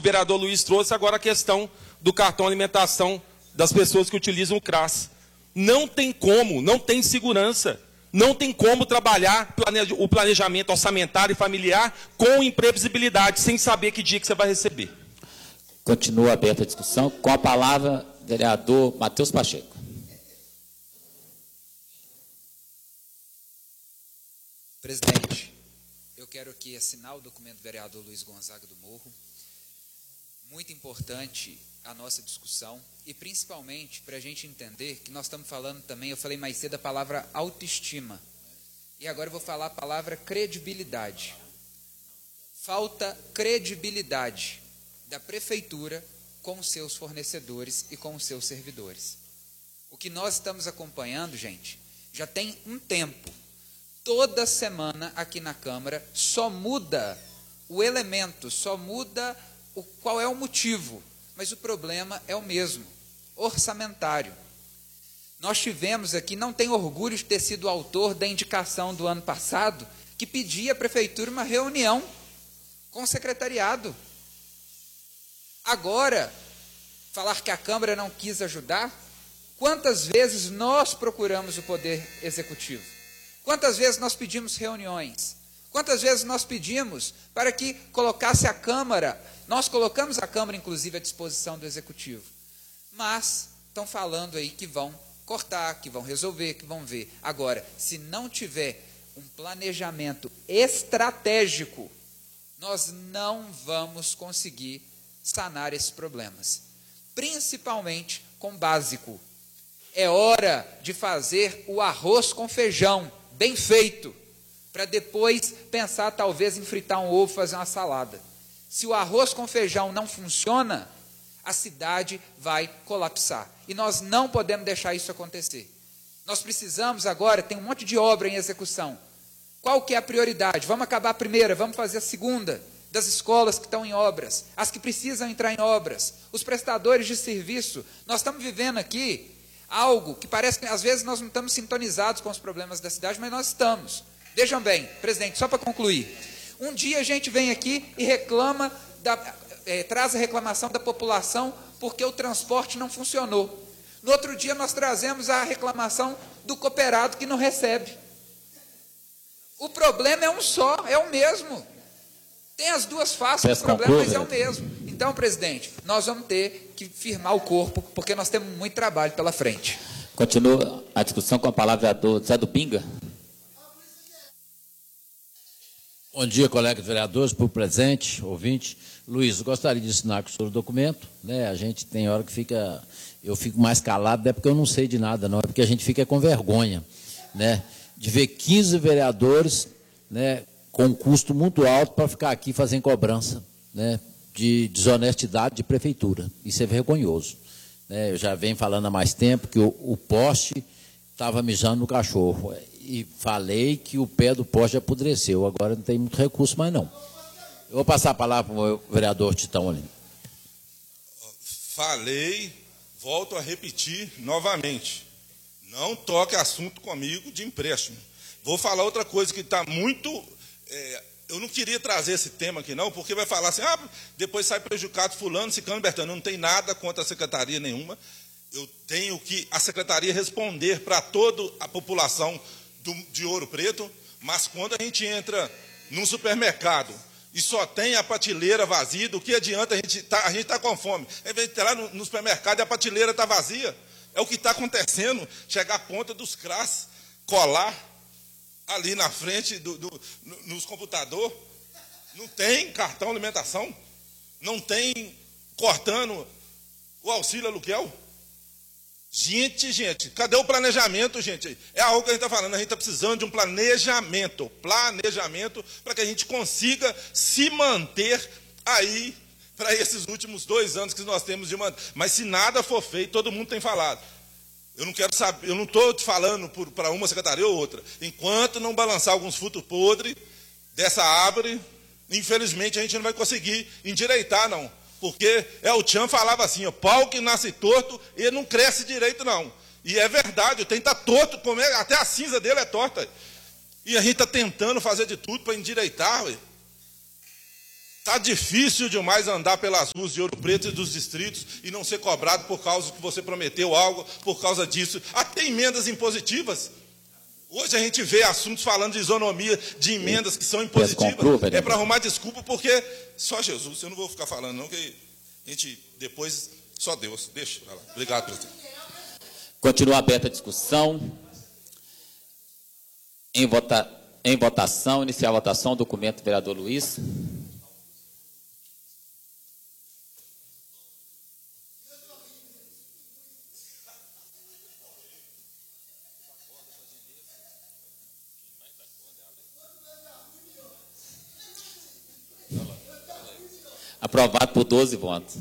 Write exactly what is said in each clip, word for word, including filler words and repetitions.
vereador Luiz trouxe agora a questão do cartão alimentação das pessoas que utilizam o CRAS. Não tem como, não tem segurança, não tem como trabalhar o planejamento orçamentário e familiar com imprevisibilidade, sem saber que dia que você vai receber. Continua aberta a discussão. Com a palavra, vereador Matheus Pacheco. Presidente, eu quero aqui assinar o documento do vereador Luiz Gonzaga do Morro. Muito importante a nossa discussão e principalmente para a gente entender que nós estamos falando também, eu falei mais cedo a palavra autoestima e agora eu vou falar a palavra credibilidade. Falta credibilidade da prefeitura com os seus fornecedores e com os seus servidores. O que nós estamos acompanhando, gente, já tem um tempo. Toda semana aqui na Câmara só muda o elemento, só muda o, qual é o motivo, mas o problema é o mesmo, orçamentário. Nós tivemos aqui, não tenho orgulho de ter sido autor da indicação do ano passado, que pedia à Prefeitura uma reunião com o secretariado. Agora, falar que a Câmara não quis ajudar, quantas vezes nós procuramos o Poder Executivo? Quantas vezes nós pedimos reuniões? Quantas vezes nós pedimos para que colocasse a Câmara, nós colocamos a Câmara, inclusive, à disposição do Executivo. Mas estão falando aí que vão cortar, que vão resolver, que vão ver. Agora, se não tiver um planejamento estratégico, nós não vamos conseguir sanar esses problemas. Principalmente com o básico. É hora de fazer o arroz com feijão, bem feito, para depois pensar talvez em fritar um ovo, fazer uma salada. Se o arroz com feijão não funciona, a cidade vai colapsar. E nós não podemos deixar isso acontecer. Nós precisamos agora, tem um monte de obra em execução. Qual que é a prioridade? Vamos acabar a primeira, vamos fazer a segunda, das escolas que estão em obras, as que precisam entrar em obras, os prestadores de serviço. Nós estamos vivendo aqui algo que parece que às vezes nós não estamos sintonizados com os problemas da cidade, mas nós estamos. Vejam bem, presidente, só para concluir. Um dia a gente vem aqui e reclama, da, é, traz a reclamação da população porque o transporte não funcionou. No outro dia nós trazemos a reclamação do cooperado que não recebe. O problema é um só, é o mesmo. Tem as duas faces do problema, mas é o mesmo. Então, presidente, nós vamos ter que firmar o corpo, porque nós temos muito trabalho pela frente. Continua a discussão com a palavra do Zé do Pinga. Bom dia, colegas vereadores, por presente, ouvinte. Luiz, eu gostaria de assinar com o senhor o documento, né? A gente tem hora que fica, eu fico mais calado, não é porque eu não sei de nada, não, é porque a gente fica com vergonha, né? De ver quinze vereadores, né, com um custo muito alto para ficar aqui fazendo cobrança, né, de desonestidade de prefeitura. Isso é vergonhoso, né? Eu já venho falando há mais tempo que o, o poste estava mijando no cachorro. E falei que o pé do poste apodreceu. Agora não tem muito recurso mais, não. Eu vou passar a palavra para o vereador Titão ali. Falei, volto a repetir novamente. Não toque assunto comigo de empréstimo. Vou falar outra coisa que está muito... É, eu não queria trazer esse tema aqui, não, porque vai falar assim, ah, depois sai prejudicado fulano, ciclano, bertano. Eu não tenho nada contra a secretaria nenhuma. Eu tenho que a secretaria responder para toda a população do, de Ouro Preto, mas quando a gente entra num supermercado e só tem a prateleira vazia, do que adianta a gente tá, a gente está com fome? Ao invés de entrar lá no, no supermercado e a prateleira está vazia, é o que está acontecendo, chegar à ponta dos CRAS, colar ali na frente do, do, no, nos computadores, não tem cartão alimentação, não tem cortando o auxílio aluguel. Gente, gente, cadê o planejamento, gente? É algo que a gente está falando, a gente está precisando de um planejamento, planejamento para que a gente consiga se manter aí para esses últimos dois anos que nós temos de manter. Mas se nada for feito, todo mundo tem falado. Eu não quero saber, eu não estou falando para uma secretaria ou outra. Enquanto não balançar alguns frutos podres dessa árvore, infelizmente a gente não vai conseguir endireitar, não. Porque El Chan falava assim, o pau que nasce torto, ele não cresce direito, não. E é verdade, o trem está torto, como é, até a cinza dele é torta. E a gente está tentando fazer de tudo para endireitar. Ué. Está difícil demais andar pelas ruas de Ouro Preto e dos distritos e não ser cobrado por causa que você prometeu algo, por causa disso. Até emendas impositivas. Hoje a gente vê assuntos falando de isonomia, de emendas que são impositivas. É para arrumar desculpa, porque só Jesus, eu não vou ficar falando não, que a gente depois, só Deus. Deixa para lá. Obrigado, presidente. Continua aberta a discussão. Em, vota, em votação, iniciar a votação, documento do vereador Luiz. Aprovado por doze votos.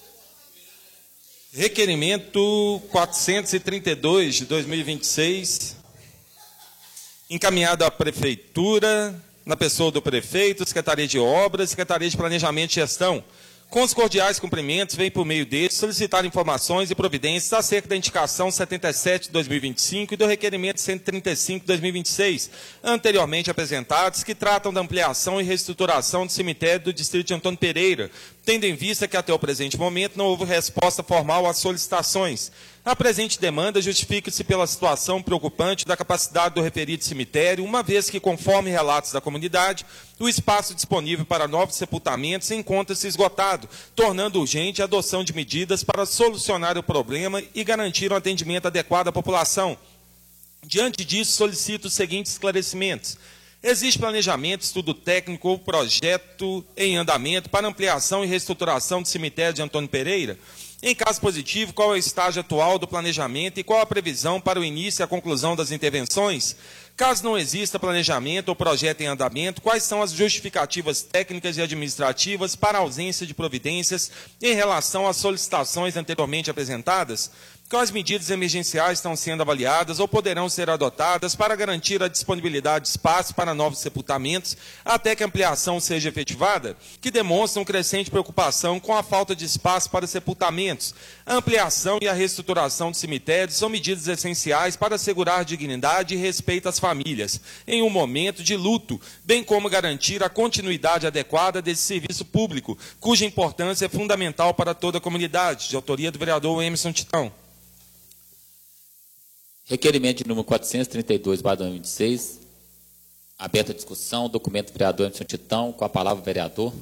Requerimento quatrocentos e trinta e dois de dois mil e vinte e seis, encaminhado à Prefeitura, na pessoa do Prefeito, Secretaria de Obras, Secretaria de Planejamento e Gestão. Com os cordiais cumprimentos, vem por meio deles solicitar informações e providências acerca da indicação setenta e sete de dois mil e vinte e cinco e do requerimento cento e trinta e cinco de dois mil e vinte e seis, anteriormente apresentados, que tratam da ampliação e reestruturação do cemitério do distrito de Antônio Pereira, tendo em vista que até o presente momento não houve resposta formal às solicitações. A presente demanda justifica-se pela situação preocupante da capacidade do referido cemitério, uma vez que, conforme relatos da comunidade, o espaço disponível para novos sepultamentos encontra-se esgotado, tornando urgente a adoção de medidas para solucionar o problema e garantir um atendimento adequado à população. Diante disso, solicito os seguintes esclarecimentos. Existe planejamento, estudo técnico ou projeto em andamento para ampliação e reestruturação do cemitério de Antônio Pereira? Em caso positivo, qual é o estágio atual do planejamento e qual a previsão para o início e a conclusão das intervenções? Caso não exista planejamento ou projeto em andamento, quais são as justificativas técnicas e administrativas para a ausência de providências em relação às solicitações anteriormente apresentadas? Quais medidas emergenciais estão sendo avaliadas ou poderão ser adotadas para garantir a disponibilidade de espaço para novos sepultamentos até que a ampliação seja efetivada, que demonstram crescente preocupação com a falta de espaço para sepultamentos. A ampliação e a reestruturação do cemitério são medidas essenciais para assegurar dignidade e respeito às famílias, em um momento de luto, bem como garantir a continuidade adequada desse serviço público, cuja importância é fundamental para toda a comunidade, de autoria do vereador Emerson Titão. Requerimento de número quatrocentos e trinta e dois, barra dois mil e vinte e seis. Aberta a discussão. Documento do vereador Emerson Titão. Com a palavra o vereador.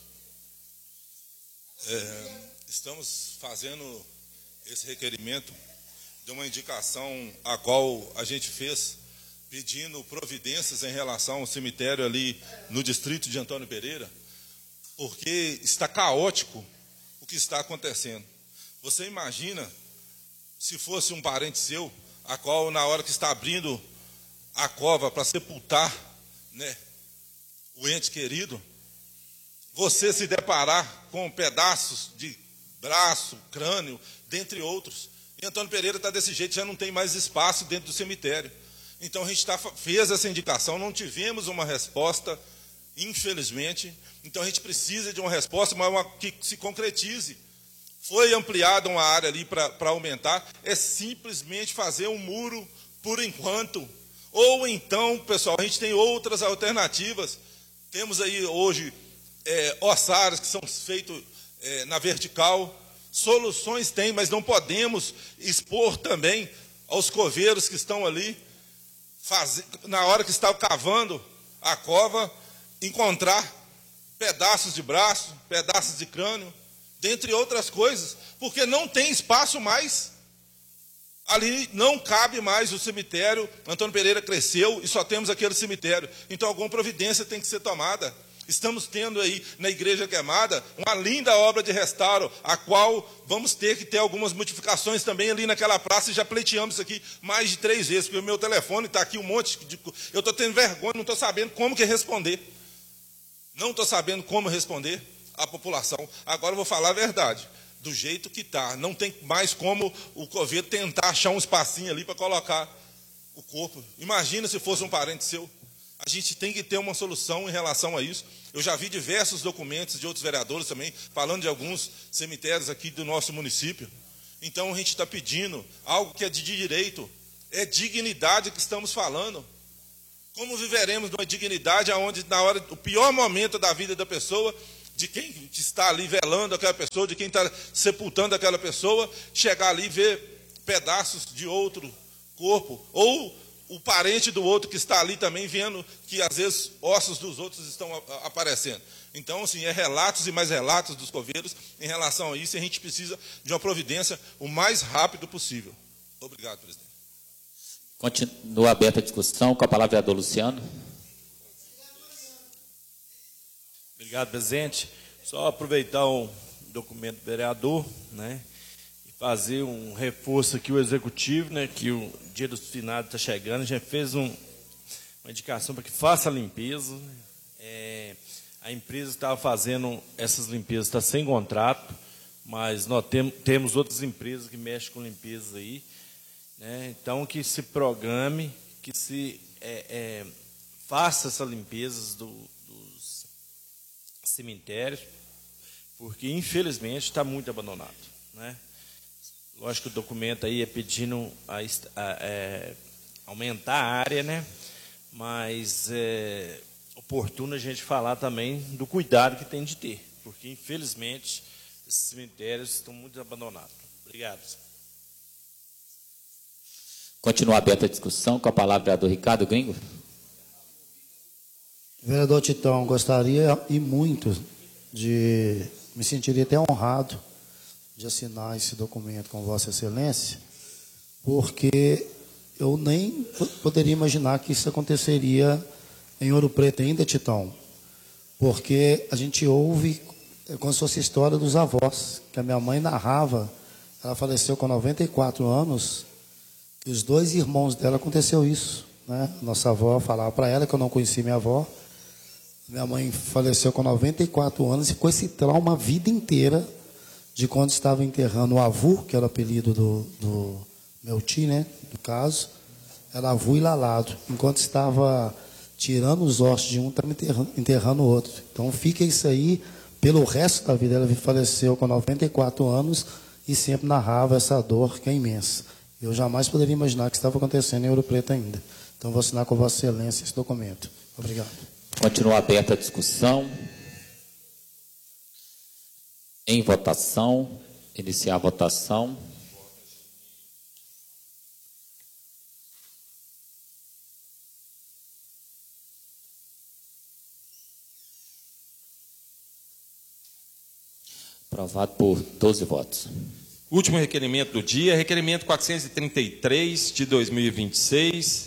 É, estamos fazendo esse requerimento de uma indicação a qual a gente fez, pedindo providências em relação ao cemitério ali no distrito de Antônio Pereira, porque está caótico o que está acontecendo. Você imagina se fosse um parente seu, a qual, na hora que está abrindo a cova para sepultar, né, o ente querido, você se deparar com pedaços de braço, crânio, dentre outros. E Antônio Pereira está desse jeito, já não tem mais espaço dentro do cemitério. Então, a gente tá, fez essa indicação, não tivemos uma resposta, infelizmente. Então, a gente precisa de uma resposta, mas uma que se concretize. Foi ampliada uma área ali para aumentar, é simplesmente fazer um muro por enquanto. Ou então, pessoal, a gente tem outras alternativas. Temos aí hoje é, ossários que são feitos é, na vertical. Soluções tem, mas não podemos expor também aos coveiros que estão ali, fazer, na hora que estão cavando a cova, encontrar pedaços de braço, pedaços de crânio, dentre outras coisas, porque não tem espaço mais. Ali não cabe mais o cemitério. Antônio Pereira cresceu e só temos aquele cemitério. Então, alguma providência tem que ser tomada. Estamos tendo aí, na Igreja Queimada, uma linda obra de restauro, a qual vamos ter que ter algumas modificações também ali naquela praça, e já pleiteamos isso aqui mais de três vezes, porque o meu telefone está aqui um monte de... Eu estou tendo vergonha, não estou sabendo como que responder. Não estou sabendo como responder a população. Agora eu vou falar a verdade, do jeito que está. Não tem mais como o coveiro tentar achar um espacinho ali para colocar o corpo. Imagina se fosse um parente seu. A gente tem que ter uma solução em relação a isso. Eu já vi diversos documentos de outros vereadores também, falando de alguns cemitérios aqui do nosso município. Então a gente está pedindo algo que é de direito, é dignidade que estamos falando. Como viveremos numa dignidade onde, na hora, o pior momento da vida da pessoa, de quem está ali velando aquela pessoa, de quem está sepultando aquela pessoa, chegar ali e ver pedaços de outro corpo, ou o parente do outro que está ali também vendo que às vezes ossos dos outros estão aparecendo. Então, assim, é relatos e mais relatos dos coveiros em relação a isso, e a gente precisa de uma providência o mais rápido possível. Obrigado, presidente. Continua aberta a discussão, com a palavra o vereador Luciano. Obrigado, presidente. Só aproveitar o documento do vereador, né, e fazer um reforço aqui o executivo, né, que o dia dos finados está chegando, já fez um, uma indicação para que faça a limpeza. É, a empresa estava fazendo essas limpezas, está sem contrato, mas nós tem, temos outras empresas que mexem com limpeza aí, né, então que se programe, que se é, é, faça essa limpeza do, dos cemitérios, porque infelizmente está muito abandonado, né? Lógico que o documento aí é pedindo a, a, é, aumentar a área, né? Mas é oportuno a gente falar também do cuidado que tem de ter, porque infelizmente esses cemitérios estão muito abandonados. Obrigado. Continua aberta a discussão, com a palavra o vereador Ricardo Gringo. Vereador Titão, gostaria e muito de, me sentiria até honrado de assinar esse documento com Vossa Excelência, porque eu nem poderia imaginar que isso aconteceria em Ouro Preto ainda, Titão, porque a gente ouve como se fosse a história dos avós, que a minha mãe narrava, ela faleceu com noventa e quatro anos, e os dois irmãos dela aconteceu isso, né? Nossa avó falava para ela, que eu não conhecia minha avó, minha mãe faleceu com noventa e quatro anos e ficou esse trauma a vida inteira de quando estava enterrando o avô, que era o apelido do, do meu tio, né, do caso, era avô e lalado. Enquanto estava tirando os ossos de um, estava enterrando, enterrando o outro. Então fica isso aí pelo resto da vida. Ela faleceu com noventa e quatro anos e sempre narrava essa dor que é imensa. Eu jamais poderia imaginar que estava acontecendo em Ouro Preto ainda. Então vou assinar com Vossa Excelência esse documento. Obrigado. Continua aberta a discussão. Em votação. Iniciar a votação. Aprovado por doze votos. Último requerimento do dia, requerimento quatrocentos e trinta e três de dois mil e vinte e seis.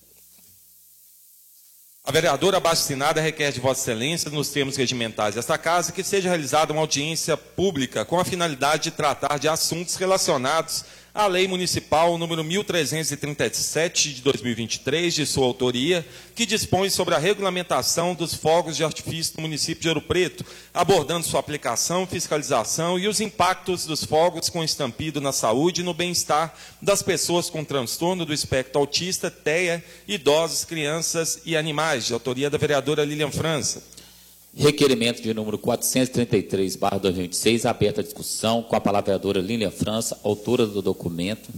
A vereadora abaixo assinada requer de Vossa Excelência, nos termos regimentais desta Casa, que seja realizada uma audiência pública com a finalidade de tratar de assuntos relacionados à Lei Municipal número mil trezentos e trinta e sete de dois mil e vinte e três, de sua autoria, que dispõe sobre a regulamentação dos fogos de artifício no município de Ouro Preto, abordando sua aplicação, fiscalização e os impactos dos fogos com estampido na saúde e no bem-estar das pessoas com transtorno do espectro autista, T E A, idosos, crianças e animais, de autoria da vereadora Lilian França. Requerimento de número quatrocentos e trinta e três barra dois mil e vinte e seis, aberta a discussão, com a palavra a vereadora Lilian França, autora do documento.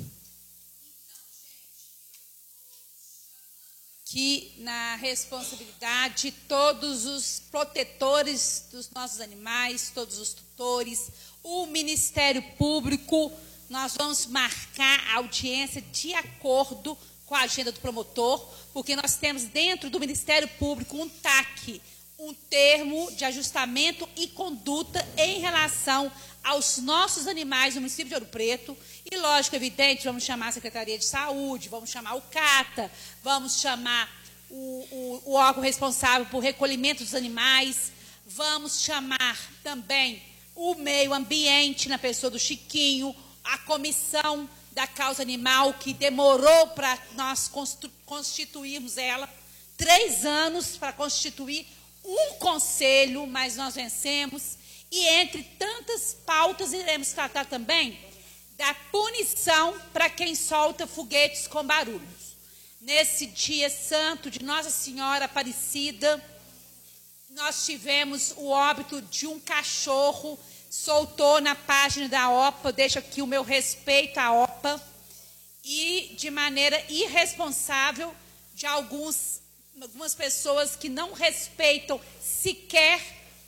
Que na responsabilidade todos os protetores dos nossos animais, todos os tutores, o Ministério Público, nós vamos marcar a audiência de acordo com a agenda do promotor, porque nós temos dentro do Ministério Público um T A C, um termo de ajustamento e conduta em relação aos nossos animais no município de Ouro Preto. E, lógico, evidente, vamos chamar a Secretaria de Saúde, vamos chamar o CATA, vamos chamar o, o, o órgão responsável por recolhimento dos animais, vamos chamar também o meio ambiente, na pessoa do Chiquinho, a comissão da causa animal, que demorou para nós constituirmos ela, três anos para constituir um conselho, mas nós vencemos. E entre tantas pautas, iremos tratar também da punição para quem solta foguetes com barulhos. Nesse dia santo de Nossa Senhora Aparecida, nós tivemos o óbito de um cachorro, soltou na página da O P A, deixo aqui o meu respeito à O P A, e de maneira irresponsável de alguns, algumas pessoas que não respeitam sequer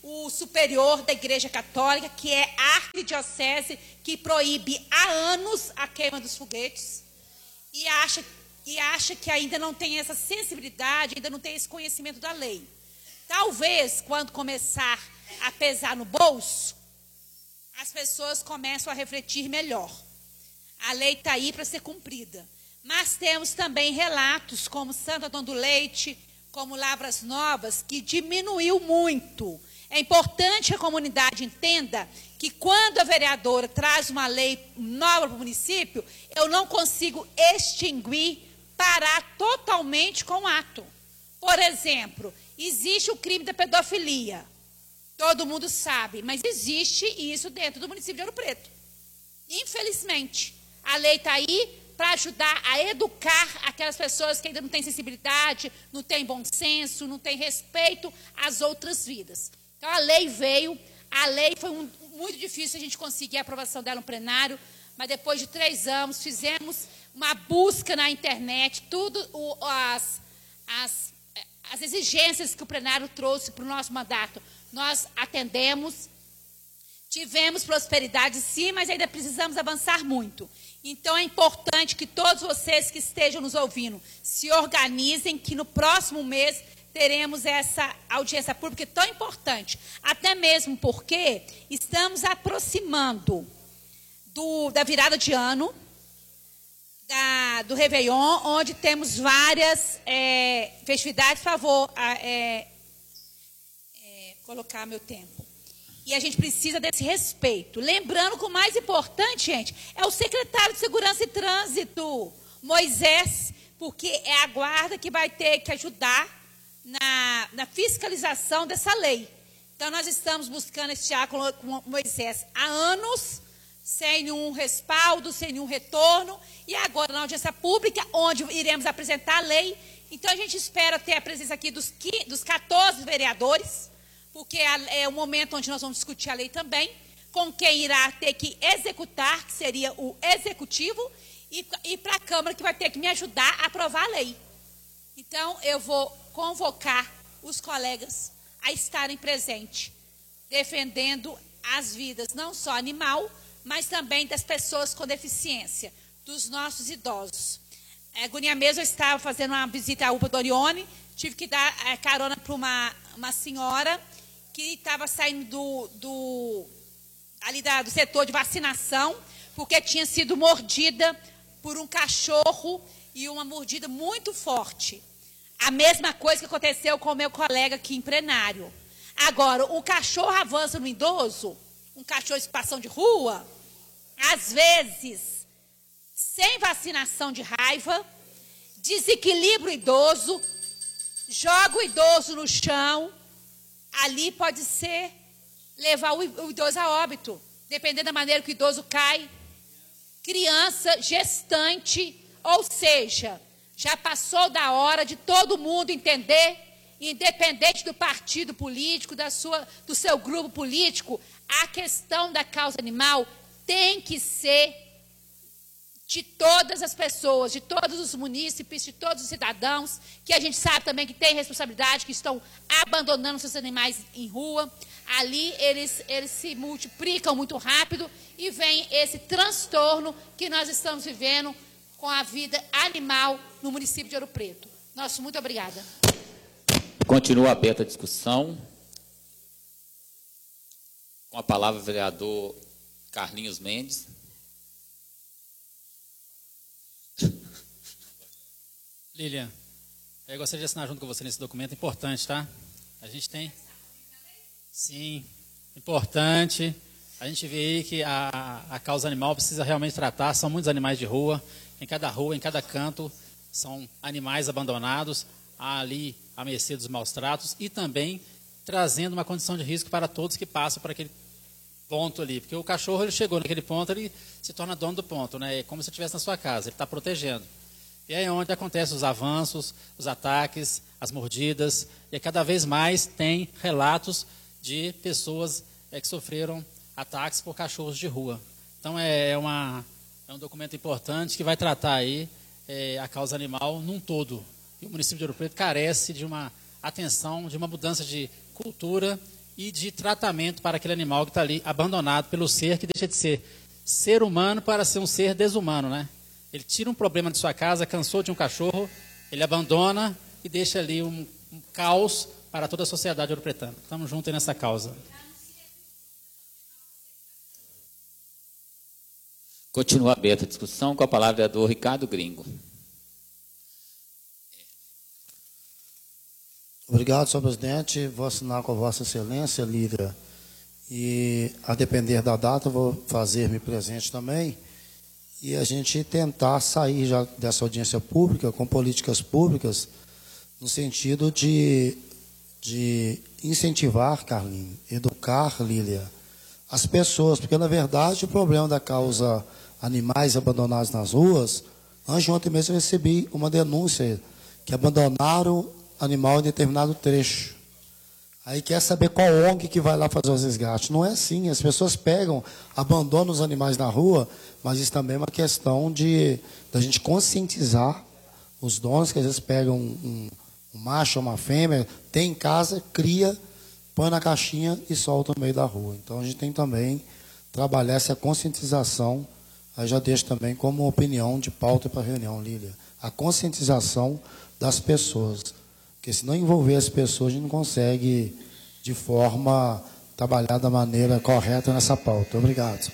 o superior da Igreja Católica, que é a arquidiocese, que proíbe há anos a queima dos foguetes, e acha, e acha que ainda não tem essa sensibilidade, ainda não tem esse conhecimento da lei. Talvez, quando começar a pesar no bolso, as pessoas começam a refletir melhor. A lei está aí para ser cumprida. Mas temos também relatos, como Santo Antônio do Leite, como Lavras Novas, que diminuiu muito. É importante que a comunidade entenda que quando a vereadora traz uma lei nova para o município, eu não consigo extinguir, parar totalmente com o ato. Por exemplo, existe o crime da pedofilia. Todo mundo sabe, mas existe isso dentro do município de Ouro Preto. Infelizmente, a lei está aí para ajudar a educar aquelas pessoas que ainda não têm sensibilidade, não têm bom senso, não têm respeito às outras vidas. Então, a lei veio, a lei foi um, muito difícil a gente conseguir a aprovação dela no plenário, mas depois de três anos, fizemos uma busca na internet, tudo o, as, as, as exigências que o plenário trouxe para o nosso mandato, nós atendemos, tivemos prosperidade sim, mas ainda precisamos avançar muito. Então, é importante que todos vocês que estejam nos ouvindo se organizem, que no próximo mês teremos essa audiência pública tão importante. Até mesmo porque estamos aproximando do, da virada de ano, da, do Réveillon, onde temos várias é, festividades. Por favor, é, é, colocar meu tempo. E a gente precisa desse respeito. Lembrando que o mais importante, gente, é o secretário de Segurança e Trânsito, Moisés, porque é a guarda que vai ter que ajudar na, na fiscalização dessa lei. Então, nós estamos buscando esse diácono com Moisés há anos, sem nenhum respaldo, sem nenhum retorno, e agora na audiência pública, onde iremos apresentar a lei. Então, a gente espera ter a presença aqui dos, dos quatorze vereadores, porque é o momento onde nós vamos discutir a lei também, com quem irá ter que executar, que seria o executivo, e, e para a Câmara, que vai ter que me ajudar a aprovar a lei. Então, eu vou convocar os colegas a estarem presentes, defendendo as vidas, não só animal, mas também das pessoas com deficiência, dos nossos idosos. A Agonia mesmo, eu estava fazendo uma visita à U P A do Orione, tive que dar é, carona para uma, uma senhora que estava saindo do, do, ali da, do setor de vacinação, porque tinha sido mordida por um cachorro e uma mordida muito forte. A mesma coisa que aconteceu com o meu colega aqui em plenário. Agora, o cachorro avança no idoso, um cachorro de situação de rua, às vezes, sem vacinação de raiva, desequilibra o idoso, joga o idoso no chão, ali pode ser levar o idoso a óbito, dependendo da maneira que o idoso cai. Criança, gestante, ou seja, já passou da hora de todo mundo entender, independente do partido político, da sua, do seu grupo político, a questão da causa animal tem que ser de todas as pessoas, de todos os munícipes, de todos os cidadãos, que a gente sabe também que tem responsabilidade, que estão abandonando seus animais em rua. Ali eles, eles se multiplicam muito rápido e vem esse transtorno que nós estamos vivendo com a vida animal no município de Ouro Preto. Nosso muito obrigada. Continua aberta a discussão. Com a palavra o vereador Carlinhos Mendes. Lilian, eu gostaria de assinar junto com você nesse documento importante, tá? A gente tem... Sim, importante. A gente vê aí que a, a causa animal precisa realmente tratar. São muitos animais de rua. Em cada rua, em cada canto, são animais abandonados, ali à mercê dos maus tratos, e também trazendo uma condição de risco para todos que passam por aquele ponto ali. Porque o cachorro, ele chegou naquele ponto, ele se torna dono do ponto, né? É como se estivesse na sua casa, ele está protegendo. E aí é onde acontecem os avanços, os ataques, as mordidas, e cada vez mais tem relatos de pessoas é, que sofreram ataques por cachorros de rua. Então é, uma, é um documento importante que vai tratar aí é, a causa animal num todo. E o município de Ouro Preto carece de uma atenção, de uma mudança de cultura e de tratamento para aquele animal que está ali abandonado pelo ser que deixa de ser ser humano para ser um ser desumano, né? Ele tira um problema de sua casa, cansou de um cachorro, ele abandona e deixa ali um, um caos para toda a sociedade ouropretana. Estamos juntos aí nessa causa. Continua aberta a discussão com a palavra do Ricardo Gringo. Obrigado, senhor presidente. Vou assinar com a vossa excelência, Lília. E, a depender da data, vou fazer-me presente também. E a gente tentar sair já dessa audiência pública com políticas públicas no sentido de, de incentivar, Carlinhos, educar, Lília, as pessoas. Porque, na verdade, o problema da causa animais abandonados nas ruas, antes de ontem mesmo eu recebi uma denúncia que abandonaram animal em determinado trecho. Aí quer saber qual O N G que vai lá fazer os resgates. Não é assim, as pessoas pegam, abandonam os animais na rua, mas isso também é uma questão de da gente conscientizar os donos, que às vezes pegam um, um, um macho ou uma fêmea, tem em casa, cria, põe na caixinha e solta no meio da rua. Então a gente tem também trabalhar essa conscientização, aí já deixo também como opinião de pauta para a reunião, Lília, a conscientização das pessoas. Porque se não envolver as pessoas, a gente não consegue, de forma, trabalhar da maneira correta nessa pauta. Obrigado.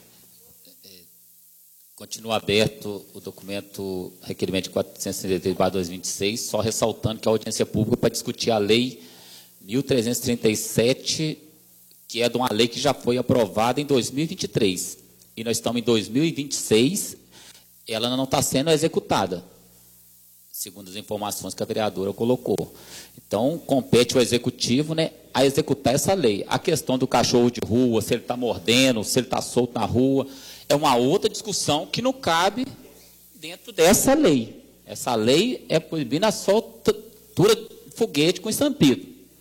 Continua aberto o documento requerimento quatrocentos e trinta e três barra dois mil e vinte e seis, só ressaltando que a audiência pública para discutir a lei mil trezentos e trinta e sete, que é de uma lei que já foi aprovada em dois mil e vinte e três. E nós estamos em dois mil e vinte e seis, ela não está sendo executada, segundo as informações que a vereadora colocou. Então, compete ao executivo, né, a executar essa lei. A questão do cachorro de rua, se ele está mordendo, se ele está solto na rua, é uma outra discussão que não cabe dentro dessa lei. Essa lei é proibindo a soltura de foguete com estampido.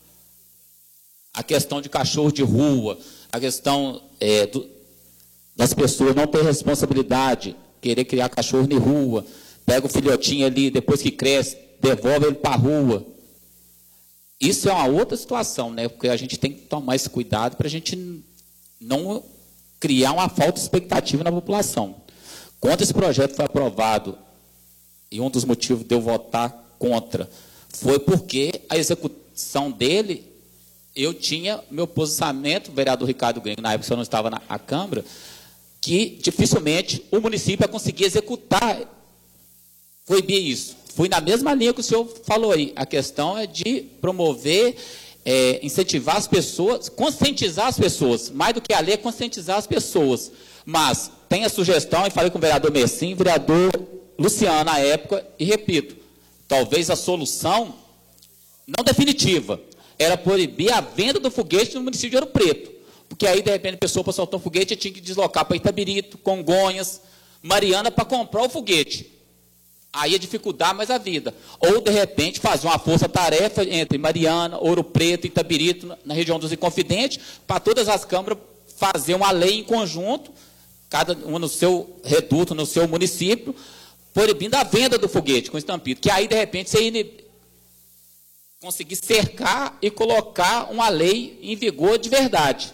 A questão de cachorro de rua, a questão é, do, das pessoas não ter responsabilidade, querer criar cachorro de rua, pega o filhotinho ali, depois que cresce, devolve ele para a rua. Isso é uma outra situação, né? Porque a gente tem que tomar esse cuidado para a gente não criar uma falta de expectativa na população. Quando esse projeto foi aprovado, e um dos motivos de eu votar contra, foi porque a execução dele, eu tinha meu posicionamento, o vereador Ricardo Gringo, na época eu não estava na a Câmara, que dificilmente o município ia conseguir executar, proibir isso. Fui na mesma linha que o senhor falou aí. A questão é de promover, é, incentivar as pessoas, conscientizar as pessoas. Mais do que a lei é conscientizar as pessoas. Mas tem a sugestão, e falei com o vereador Messim, vereador Luciano na época, e repito, talvez a solução, não definitiva, era proibir a venda do foguete no município de Ouro Preto. Porque aí, de repente, a pessoa para soltar um foguete tinha que deslocar para Itabirito, Congonhas, Mariana, para comprar o foguete. Aí ia dificultar mais a vida. Ou, de repente, fazer uma força-tarefa entre Mariana, Ouro Preto e Itabirito, na região dos Inconfidentes, para todas as câmaras fazer uma lei em conjunto, cada uma no seu reduto, no seu município, proibindo a venda do foguete com estampido. Que aí, de repente, você ia conseguir cercar e colocar uma lei em vigor de verdade.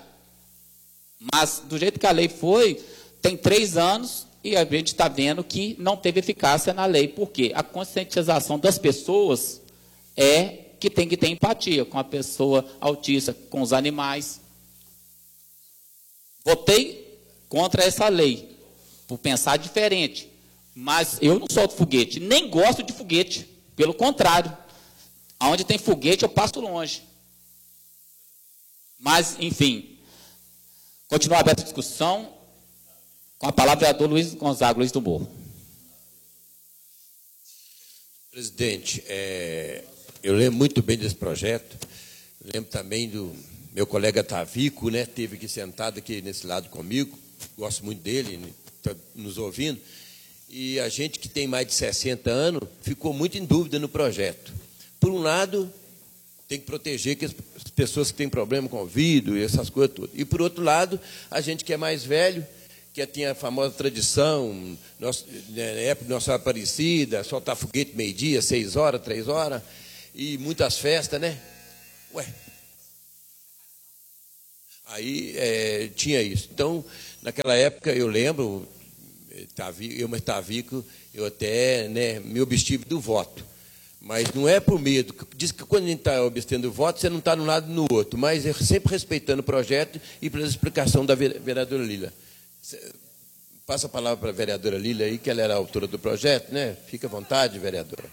Mas, do jeito que a lei foi, tem três anos... E a gente está vendo que não teve eficácia na lei. Por quê? A conscientização das pessoas é que tem que ter empatia com a pessoa autista, com os animais. Votei contra essa lei, por pensar diferente. Mas eu não solto foguete, nem gosto de foguete. Pelo contrário, onde tem foguete eu passo longe. Mas, enfim, continua aberta a discussão. Com a palavra, o vereador Luiz Gonzaga, Luiz do Morro. Presidente, é, eu lembro muito bem desse projeto. Lembro também do meu colega Tavico, né, teve aqui sentado aqui nesse lado comigo. Gosto muito dele, está nos ouvindo. E a gente que tem mais de sessenta anos ficou muito em dúvida no projeto. Por um lado, tem que proteger que as pessoas que têm problema com o ouvido e essas coisas todas. E, por outro lado, a gente que é mais velho, que tinha a famosa tradição, nosso, na época de Nossa Senhora Aparecida, soltar foguete meio-dia, seis horas, três horas, e muitas festas, né? Ué, Aí é, tinha isso. Então, naquela época, eu lembro, eu, mas Tavico, eu até né, me obstive do voto. Mas não é por medo. Diz que quando a gente está obstendo o voto, você não está no lado no outro, mas é sempre respeitando o projeto e pela explicação da vereadora Lília. Passa a palavra para a vereadora Lília aí, que ela era a autora do projeto, né? Fica à vontade, vereadora.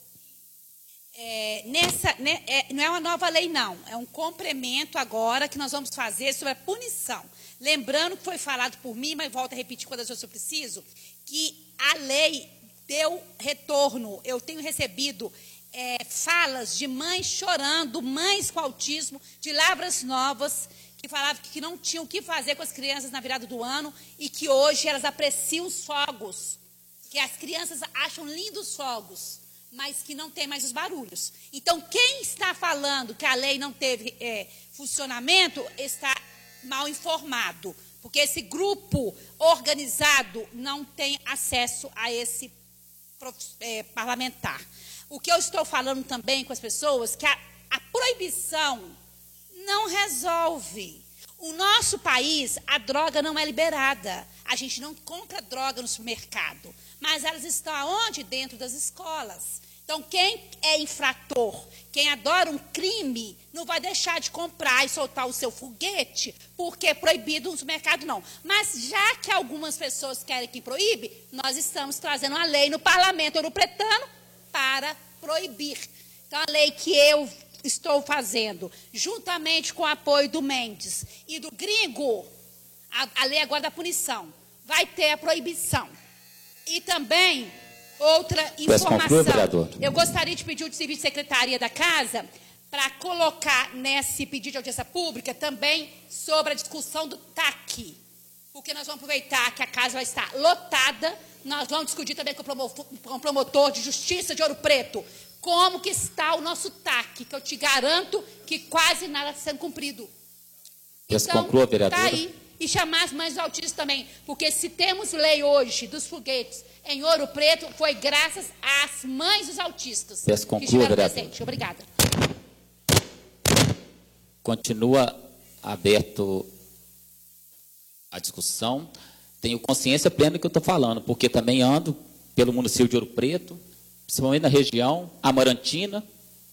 É, nessa, né, é, não é uma nova lei, não. É um complemento agora que nós vamos fazer sobre a punição. Lembrando que foi falado por mim, mas volto a repetir quando eu preciso, que a lei deu retorno. Eu tenho recebido é, falas de mães chorando, mães com autismo, de Lavras Novas, que falavam que não tinham o que fazer com as crianças na virada do ano e que hoje elas apreciam os fogos, que as crianças acham lindos os fogos, mas que não tem mais os barulhos. Então, quem está falando que a lei não teve é, funcionamento está mal informado, porque esse grupo organizado não tem acesso a esse é, parlamentar. O que eu estou falando também com as pessoas, que a, a proibição não resolve. O nosso país, a droga não é liberada. A gente não compra droga no supermercado, mas elas estão aonde? Dentro das escolas. Então, quem é infrator, quem adora um crime, não vai deixar de comprar e soltar o seu foguete, porque é proibido no supermercado, não. Mas, já que algumas pessoas querem que proíbe, nós estamos trazendo uma lei no Parlamento Ouropretano para proibir. Então, a lei que eu estou fazendo, juntamente com o apoio do Mendes e do Gringo, a, a lei agora da punição, vai ter a proibição. E também... outra informação, eu gostaria de pedir o serviço de secretaria da Casa para colocar nesse pedido de audiência pública também sobre a discussão do T A C, porque nós vamos aproveitar que a Casa vai estar lotada, nós vamos discutir também com o promotor de Justiça de Ouro Preto, como que está o nosso T A C, que eu te garanto que quase nada está sendo cumprido. Então, conclua, vereadora. Está aí. E chamar as mães autistas também, porque se temos lei hoje dos foguetes em Ouro Preto, foi graças às mães dos autistas Peço que estiveram vereadora. presentes. Obrigada. Continua aberto a discussão. Tenho consciência plena do que eu estou falando, porque também ando pelo município de Ouro Preto, principalmente na região Amarantina,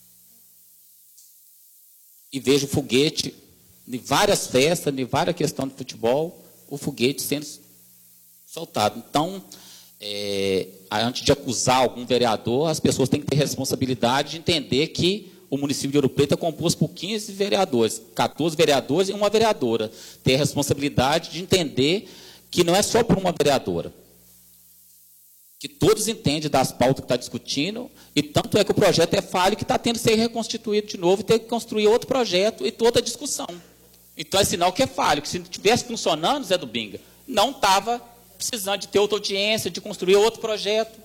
e vejo foguete em várias festas, em várias questões de futebol, o foguete sendo soltado. Então, é, antes de acusar algum vereador, as pessoas têm que ter responsabilidade de entender que o município de Ouro Preto é composto por quinze vereadores, quatorze vereadores e uma vereadora. Ter a responsabilidade de entender que não é só por uma vereadora. Que todos entendem das pautas que está discutindo, e tanto é que o projeto é falho que está tendo que ser reconstituído de novo e ter que construir outro projeto e toda a discussão. Então é sinal que é falho, que se estivesse funcionando, Zé do Binga, não estava precisando de ter outra audiência, de construir outro projeto.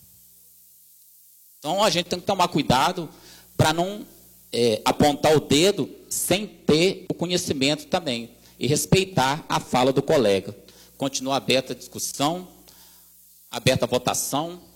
Então a gente tem que tomar cuidado para não é, apontar o dedo sem ter o conhecimento também e respeitar a fala do colega. Continua aberta a discussão, aberta a votação.